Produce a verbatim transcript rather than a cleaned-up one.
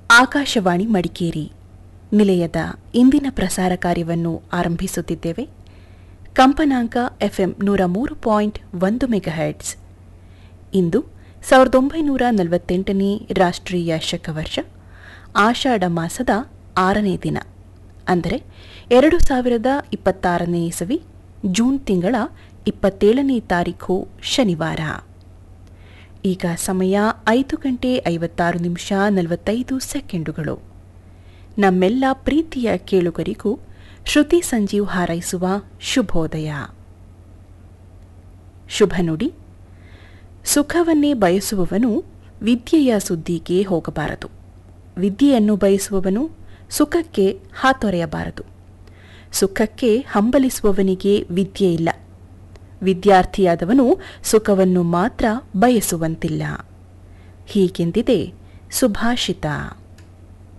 ಆಕಾಶವಾಣಿ ಮಡಿಕೇರಿ ನಿಲಯದ ಇಂದಿನ ಪ್ರಸಾರ ಕಾರ್ಯವನ್ನು ಆರಂಭಿಸುತ್ತಿದ್ದೇವೆ. ಕಂಪನಾಂಕ ಎಫ್ಎಂ ನೂರ ಮೂರು ಪಾಯಿಂಟ್ ಒಂದು ಮೆಗಾಹೆಟ್ಸ್. ಇಂದು ಸಾವಿರದ ಒಂಬೈನೂರ ನಲವತ್ತೆಂಟನೇ ರಾಷ್ಟ್ರೀಯ ಶಕವರ್ಷ ಆಷಾಢ ಮಾಸದ ಆರನೇ ದಿನ, ಅಂದರೆ ಎರಡು ಸಾವಿರದ ಇಪ್ಪತ್ತಾರನೇ ಇಸವಿ ಜೂನ್ ತಿಂಗಳ ಇಪ್ಪತ್ತೇಳನೇ ತಾರೀಖು ಶನಿವಾರ. ಈಗ ಸಮಯ ಐದು ಗಂಟೆ ಐವತ್ತಾರು ನಿಮಿಷ ನಲವತ್ತೈದು ಸೆಕೆಂಡುಗಳು. ನಮ್ಮೆಲ್ಲ ಪ್ರೀತಿಯ ಕೇಳುಗರಿಗೂ ಶ್ರುತಿ ಸಂಜೀವ್ ಹಾರೈಸುವ ಶುಭೋದಯ. ಶುಭ ನುಡಿ: ಸುಖವನ್ನೇ ಬಯಸುವವನು ವಿದ್ಯೆಯ ಸುದ್ದಿಗೆ ಹೋಗಬಾರದು. ವಿದ್ಯೆಯನ್ನು ಬಯಸುವವನು ಸುಖಕ್ಕೆ ಹಾತೊರೆಯಬಾರದು. ಸುಖಕ್ಕೆ ಹಂಬಲಿಸುವವನಿಗೆ ವಿದ್ಯೆ ಇಲ್ಲ. ವಿದ್ಯಾರ್ಥಿಯಾದವನು ಸುಖವನ್ನು ಮಾತ್ರ ಬಯಸುವಂತಿಲ್ಲ. ಹೀಗೆಂದಿದೆ ಸುಭಾಷಿತ.